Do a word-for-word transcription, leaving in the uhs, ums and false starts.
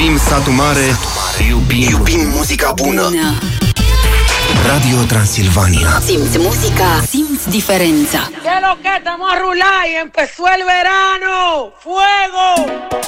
Iubim Satu Mare, iubim, iubim muzica bună. bună. Radio Transilvania. Simți muzica, simți diferența. ¿Qué lo que estamos a rular y empezó el verano? ¡Fuego!